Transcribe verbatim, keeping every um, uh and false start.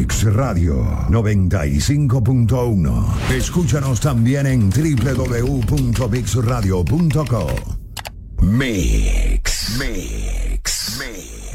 Mix Radio noventa y cinco punto uno. Escúchanos también en doble u doble u doble u punto mix radio punto co. Mix, Mix, Mix.